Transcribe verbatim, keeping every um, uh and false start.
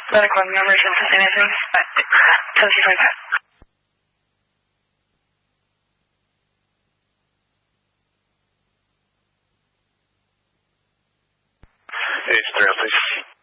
medical emergency, anything? ten forty-five. H three, please.